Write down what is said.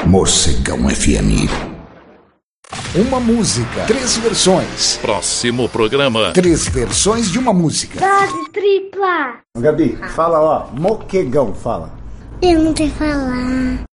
Morcegão FM. Uma música, 3 versões. Próximo programa. 3 versões de uma música. Dose tripla. Gabi, fala, ó, moquegão, fala. Eu não sei falar.